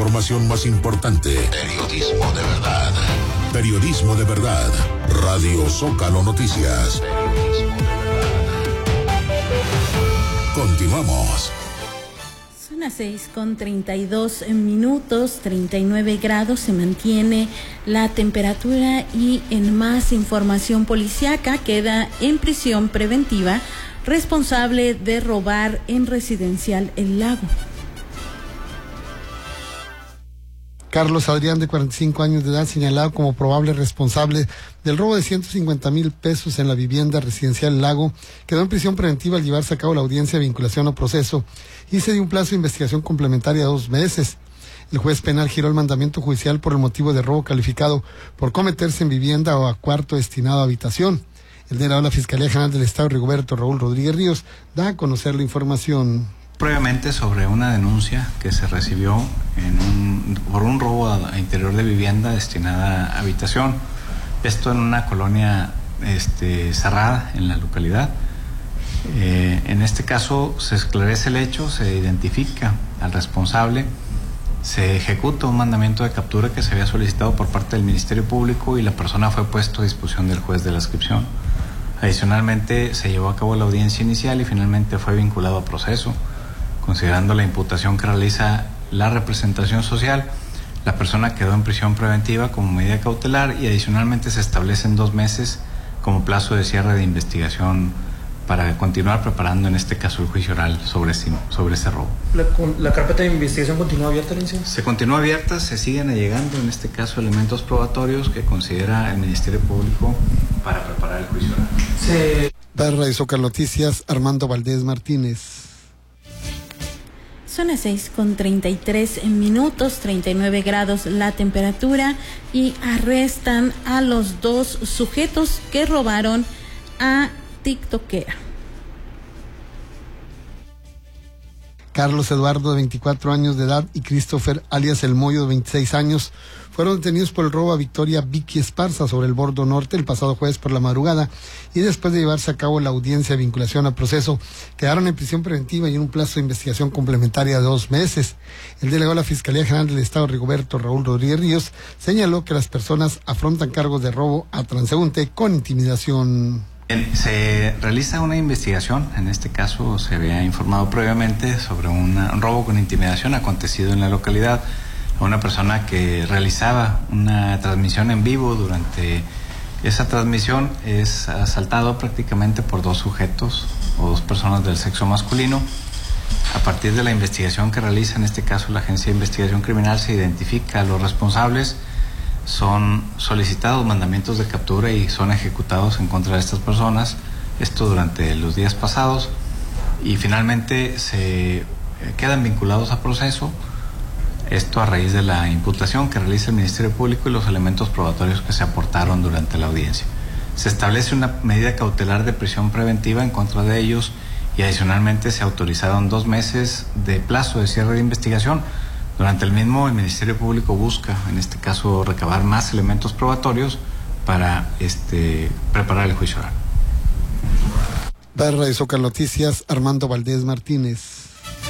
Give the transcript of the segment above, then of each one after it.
información más importante. Periodismo de verdad. Periodismo de verdad. Radio Zócalo Noticias. Periodismo de verdad. Continuamos. Son las 6:32 39 grados se mantiene la temperatura y en más información policiaca queda en prisión preventiva responsable de robar en residencial El Lago. Carlos Adrián, de 45 años de edad, señalado como probable responsable del robo de 150,000 pesos en la vivienda residencial El Lago, quedó en prisión preventiva al llevarse a cabo la audiencia de vinculación a proceso y se dio un plazo de investigación complementaria de 2 meses. El juez penal giró el mandamiento judicial por el motivo de robo calificado por cometerse en vivienda o a cuarto destinado a habitación. El delegado de la Fiscalía General del Estado, Rigoberto Raúl Rodríguez Ríos, da a conocer la información. Previamente sobre una denuncia que se recibió por un robo a interior de vivienda destinada a habitación. Esto en una colonia cerrada en la localidad. En este caso se esclarece el hecho, se identifica al responsable, se ejecuta un mandamiento de captura que se había solicitado por parte del Ministerio Público y la persona fue puesto a disposición del juez de la adscripción. Adicionalmente se llevó a cabo la audiencia inicial y finalmente fue vinculado a proceso. Considerando la imputación que realiza la representación social, la persona quedó en prisión preventiva como medida cautelar y adicionalmente se establecen 2 meses como plazo de cierre de investigación para continuar preparando en este caso el juicio oral sobre este robo. ¿La carpeta de investigación continúa abierta, licenciado? Se continúa abierta, se siguen allegando en este caso elementos probatorios que considera el Ministerio Público para preparar el juicio oral. Para Radio Zócalo Noticias, Armando Valdés Martínez. Son las 6:33 39 grados la temperatura y arrestan a los 2 sujetos que robaron a tiktokera. Carlos Eduardo, de 24 años de edad, y Christopher, alias El Moyo, de 26 años, fueron detenidos por el robo a Victoria Vicky Esparza sobre el Bordo Norte el pasado jueves por la madrugada y después de llevarse a cabo la audiencia de vinculación a proceso, quedaron en prisión preventiva y en un plazo de investigación complementaria de 2 meses. El delegado de la Fiscalía General del Estado, Rigoberto Raúl Rodríguez Ríos, señaló que las personas afrontan cargos de robo a transeúnte con intimidación. Se realiza una investigación, en este caso se había informado previamente sobre un robo con intimidación acontecido en la localidad a una persona que realizaba una transmisión en vivo. Durante esa transmisión es asaltado prácticamente por 2 sujetos o 2 personas del sexo masculino. A partir de la investigación que realiza, en este caso la Agencia de Investigación Criminal, se identifica a los responsables. Son solicitados mandamientos de captura y son ejecutados en contra de estas personas, esto durante los días pasados, y finalmente se quedan vinculados a proceso, esto a raíz de la imputación que realiza el Ministerio Público y los elementos probatorios que se aportaron durante la audiencia. Se establece una medida cautelar de prisión preventiva en contra de ellos y adicionalmente se autorizaron 2 meses de plazo de cierre de investigación. Durante el mismo, el Ministerio Público busca, en este caso, recabar más elementos probatorios para preparar el juicio oral. Para Radio Zócalo Noticias, Armando Valdés Martínez.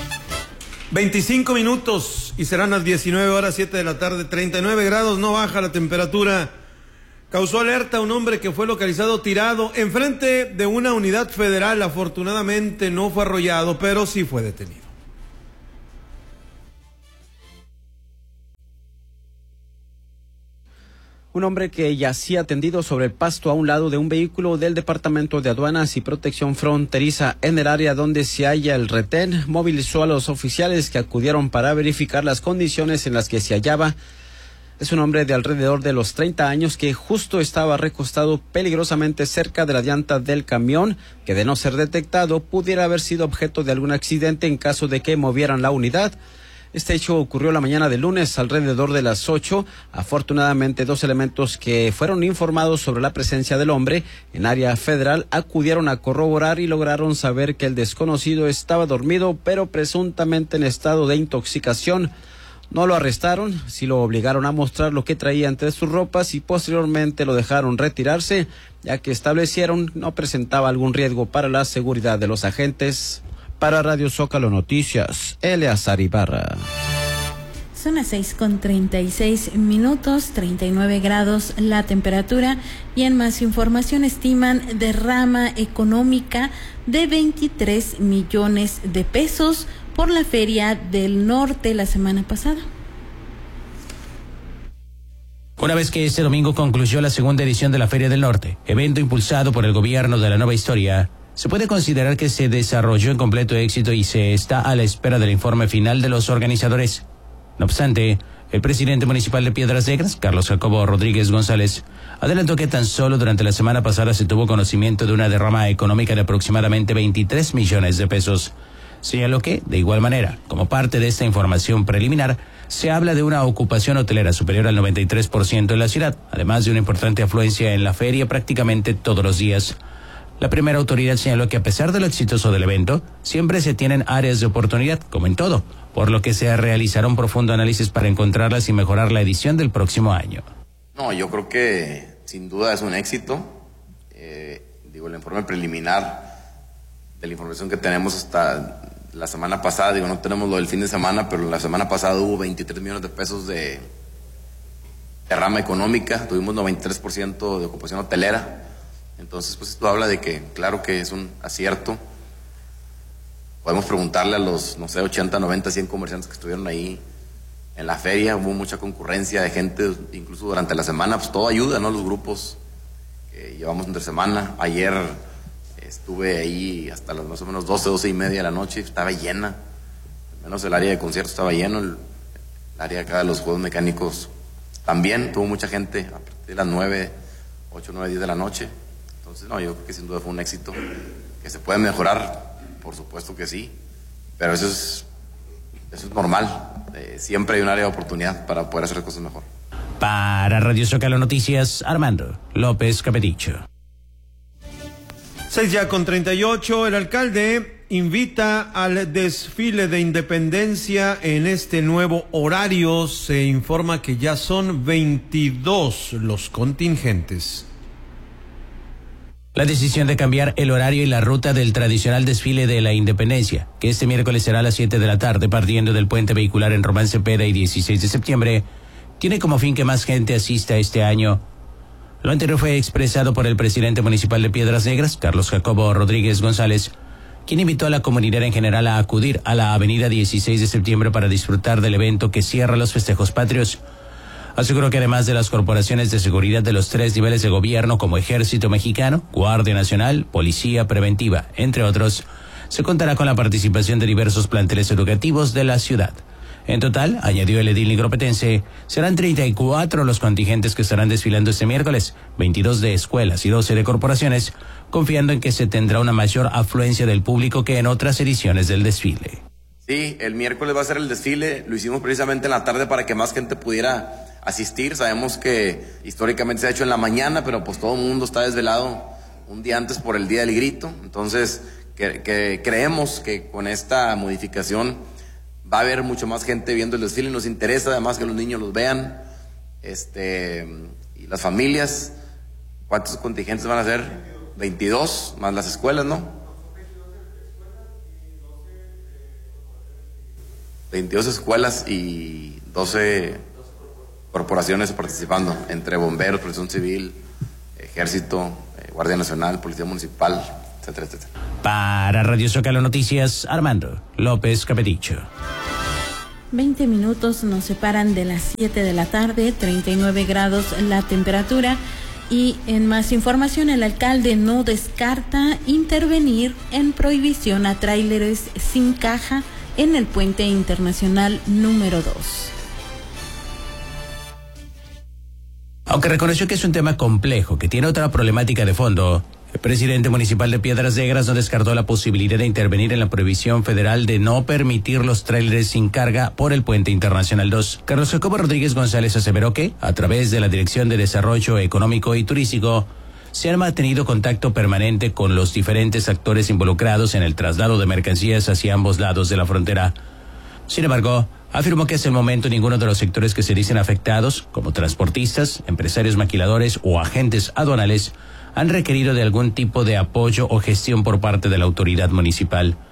25 minutos y serán las 19:07 de la tarde, 39 grados, no baja la temperatura. Causó alerta un hombre que fue localizado tirado enfrente de una unidad federal. Afortunadamente no fue arrollado, pero sí fue detenido. Un hombre que yacía tendido sobre el pasto a un lado de un vehículo del Departamento de Aduanas y Protección Fronteriza en el área donde se halla el retén movilizó a los oficiales que acudieron para verificar las condiciones en las que se hallaba. Es un hombre de alrededor de los 30 años que justo estaba recostado peligrosamente cerca de la llanta del camión, que de no ser detectado pudiera haber sido objeto de algún accidente en caso de que movieran la unidad. Este hecho ocurrió la mañana del lunes alrededor de las 8. Afortunadamente, 2 elementos que fueron informados sobre la presencia del hombre en área federal acudieron a corroborar y lograron saber que el desconocido estaba dormido, pero presuntamente en estado de intoxicación. No lo arrestaron, sí lo obligaron a mostrar lo que traía entre sus ropas y posteriormente lo dejaron retirarse, ya que establecieron no presentaba algún riesgo para la seguridad de los agentes. Para Radio Zócalo Noticias, Eleazar Ibarra. Son las 6:36, 39 grados la temperatura, y en más información estiman derrama económica de 23 millones de pesos por la Feria del Norte la semana pasada. Una vez que este domingo concluyó la segunda edición de la Feria del Norte, evento impulsado por el gobierno de la Nueva Historia, se puede considerar que se desarrolló en completo éxito y se está a la espera del informe final de los organizadores. No obstante, el presidente municipal de Piedras Negras, Carlos Jacobo Rodríguez González, adelantó que tan solo durante la semana pasada se tuvo conocimiento de una derrama económica de aproximadamente 23 millones de pesos. Señaló que, de igual manera, como parte de esta información preliminar, se habla de una ocupación hotelera superior al 93% en la ciudad, además de una importante afluencia en la feria prácticamente todos los días. La primera autoridad señaló que a pesar de lo exitoso del evento, siempre se tienen áreas de oportunidad, como en todo, por lo que se realizará un profundo análisis para encontrarlas y mejorar la edición del próximo año. No, yo creo que sin duda es un éxito. El informe preliminar de la información que tenemos hasta la semana pasada, no tenemos lo del fin de semana, pero la semana pasada hubo 23 millones de pesos de derrama económica, tuvimos 93% de ocupación hotelera. Entonces, pues esto habla de que, claro que es un acierto. Podemos preguntarle a los, 80, 90, 100 comerciantes que estuvieron ahí en la feria. Hubo mucha concurrencia de gente, incluso durante la semana, pues todo ayuda, ¿no? Los grupos que llevamos entre semana. Ayer estuve ahí hasta las más o menos 12:30 de la noche, estaba llena. Al menos el área de conciertos estaba lleno, el área acá de los juegos mecánicos también. Tuvo mucha gente a partir de las 9, 8, 9, 10 de la noche. Entonces, no, yo creo que sin duda fue un éxito. Que se puede mejorar, por supuesto que sí, pero eso es normal. Siempre hay un área de oportunidad para poder hacer cosas mejor. Para Radio Zócalo Noticias, Armando López Capeticho. 6:38, el alcalde invita al desfile de independencia en este nuevo horario. Se informa que ya son 22 los contingentes. La decisión de cambiar el horario y la ruta del tradicional desfile de la Independencia, que este miércoles será a las 7 de la tarde partiendo del puente vehicular en Román Cepeda y 16 de septiembre, tiene como fin que más gente asista este año. Lo anterior fue expresado por el presidente municipal de Piedras Negras, Carlos Jacobo Rodríguez González, quien invitó a la comunidad en general a acudir a la avenida 16 de septiembre para disfrutar del evento que cierra los festejos patrios. Aseguró que además de las corporaciones de seguridad de los 3 niveles de gobierno como Ejército Mexicano, Guardia Nacional, Policía Preventiva, entre otros, se contará con la participación de diversos planteles educativos de la ciudad. En total, añadió el edil nigropetense, serán 34 los contingentes que estarán desfilando este miércoles, 22 de escuelas y 12 de corporaciones, confiando en que se tendrá una mayor afluencia del público que en otras ediciones del desfile. Sí, el miércoles va a ser el desfile, lo hicimos precisamente en la tarde para que más gente pudiera asistir. Sabemos que históricamente se ha hecho en la mañana, pero pues todo el mundo está desvelado un día antes por el Día del Grito. Entonces, que creemos que con esta modificación va a haber mucho más gente viendo el desfile. Nos interesa además que los niños los vean, y las familias. ¿Cuántos contingentes van a ser? 22, más las escuelas, ¿no? 22 escuelas y 12 corporaciones participando, entre bomberos, protección civil, ejército, Guardia Nacional, Policía Municipal, etcétera, etcétera. Para Radio Zócalo Noticias, Armando López Capeticho. 20 minutos nos separan de las 7 de la tarde, 39 grados la temperatura. Y en más información, el alcalde no descarta intervenir en prohibición a tráileres sin caja en el puente internacional número 2. Aunque reconoció que es un tema complejo, que tiene otra problemática de fondo, el presidente municipal de Piedras Negras no descartó la posibilidad de intervenir en la prohibición federal de no permitir los tráileres sin carga por el puente internacional 2. Carlos Jacobo Rodríguez González aseveró que, a través de la Dirección de Desarrollo Económico y Turístico, se ha mantenido contacto permanente con los diferentes actores involucrados en el traslado de mercancías hacia ambos lados de la frontera. Sin embargo, afirmó que hasta el momento ninguno de los sectores que se dicen afectados, como transportistas, empresarios maquiladores o agentes aduanales, han requerido de algún tipo de apoyo o gestión por parte de la autoridad municipal.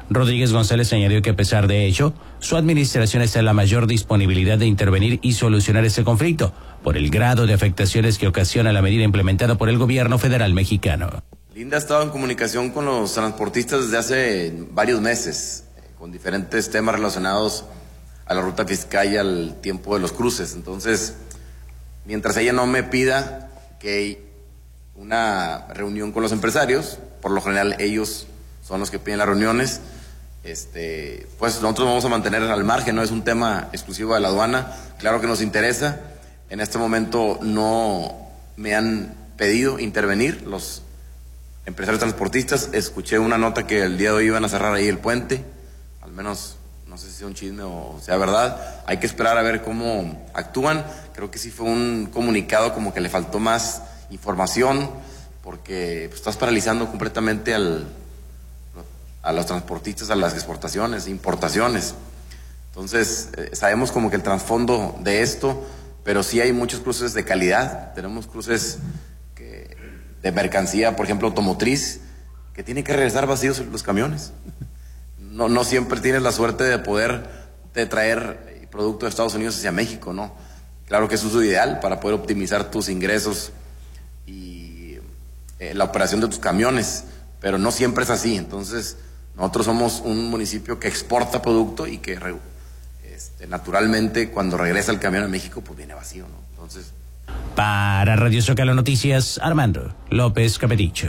Rodríguez González añadió que a pesar de ello, su administración está en la mayor disponibilidad de intervenir y solucionar este conflicto por el grado de afectaciones que ocasiona la medida implementada por el gobierno federal mexicano. Linda ha estado en comunicación con los transportistas desde hace varios meses, con diferentes temas relacionados a la ruta fiscal y al tiempo de los cruces. Entonces, mientras ella no me pida que una reunión con los empresarios, por lo general ellos son los que piden las reuniones, pues nosotros vamos a mantener al margen, no es un tema exclusivo de la aduana, claro que nos interesa. En este momento no me han pedido intervenir los empresarios transportistas. Escuché una nota que el día de hoy iban a cerrar ahí el puente, al menos no sé si sea un chisme o sea verdad. Hay que esperar a ver cómo actúan. Creo que sí fue un comunicado como que le faltó más información, porque pues, estás paralizando completamente a los transportistas, a las exportaciones, importaciones. Entonces, sabemos como que el trasfondo de esto, pero sí hay muchos cruces de calidad. Tenemos cruces de mercancía, por ejemplo, automotriz, que tienen que regresar vacíos los camiones. No siempre tienes la suerte de poder traer producto de Estados Unidos hacia México, ¿no? Claro que eso es lo ideal para poder optimizar tus ingresos y la operación de tus camiones, pero no siempre es así. Entonces, nosotros somos un municipio que exporta producto y que naturalmente cuando regresa el camión a México, pues viene vacío, ¿no? Entonces... Para Radio Zócalo Noticias, Armando López Capedicho.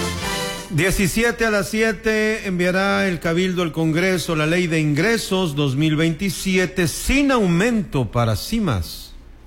7:17 enviará el Cabildo al Congreso la Ley de Ingresos 2027 sin aumento para CIMAS.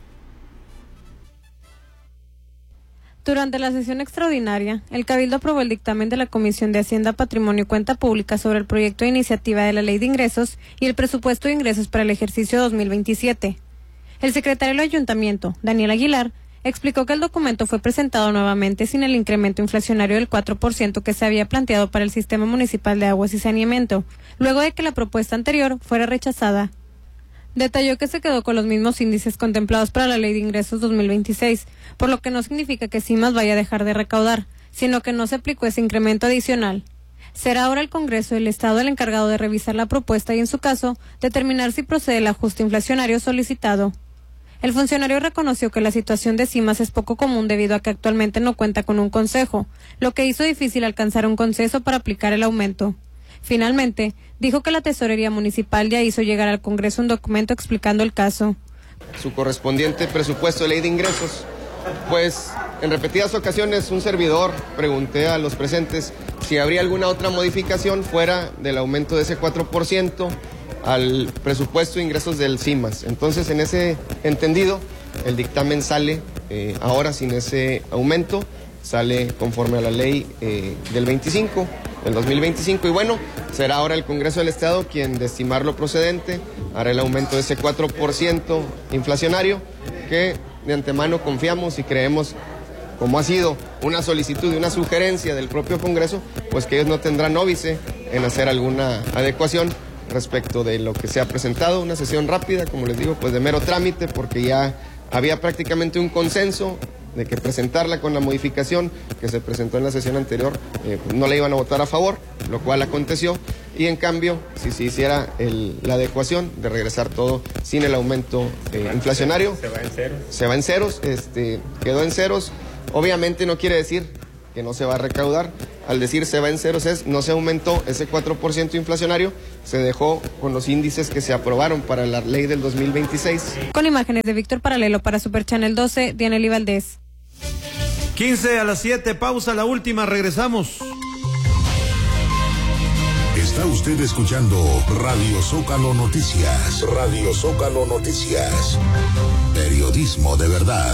Durante la sesión extraordinaria, el Cabildo aprobó el dictamen de la Comisión de Hacienda, Patrimonio y Cuenta Pública sobre el proyecto de iniciativa de la Ley de Ingresos y el presupuesto de ingresos para el ejercicio 2027. El secretario del Ayuntamiento, Daniel Aguilar, explicó que el documento fue presentado nuevamente sin el incremento inflacionario del 4% que se había planteado para el Sistema Municipal de Aguas y Saneamiento, luego de que la propuesta anterior fuera rechazada. Detalló que se quedó con los mismos índices contemplados para la Ley de Ingresos 2026, por lo que no significa que CIMAS vaya a dejar de recaudar, sino que no se aplicó ese incremento adicional. Será ahora el Congreso del Estado el encargado de revisar la propuesta y, en su caso, determinar si procede el ajuste inflacionario solicitado. El funcionario reconoció que la situación de CIMAS es poco común debido a que actualmente no cuenta con un consejo, lo que hizo difícil alcanzar un consenso para aplicar el aumento. Finalmente, dijo que la Tesorería Municipal ya hizo llegar al Congreso un documento explicando el caso. Su correspondiente presupuesto de Ley de Ingresos, pues en repetidas ocasiones un servidor pregunté a los presentes si habría alguna otra modificación fuera del aumento de ese 4%, al presupuesto de ingresos del CIMAS. Entonces, en ese entendido, el dictamen sale ahora sin ese aumento, sale conforme a la ley del 2025, y bueno, será ahora el Congreso del Estado quien, de estimar lo procedente, hará el aumento de ese 4% inflacionario, que de antemano confiamos y creemos, como ha sido una solicitud y una sugerencia del propio Congreso, pues que ellos no tendrán óbice en hacer alguna adecuación respecto de lo que se ha presentado. Una sesión rápida, como les digo, pues de mero trámite, porque ya había prácticamente un consenso de que presentarla con la modificación que se presentó en la sesión anterior, no la iban a votar a favor, lo cual aconteció, y en cambio, si se hiciera la adecuación de regresar todo sin el aumento inflacionario, se va en ceros, quedó en ceros. Obviamente no quiere decir que no se va a recaudar. Al decir se va en ceros no se aumentó ese 4% inflacionario, se dejó con los índices que se aprobaron para la ley del 2026. Con imágenes de Víctor Paralelo para Super Channel 12, Dianely Valdés. 7:15, pausa, la última, regresamos. Está usted escuchando Radio Zócalo Noticias. Radio Zócalo Noticias. Periodismo de verdad.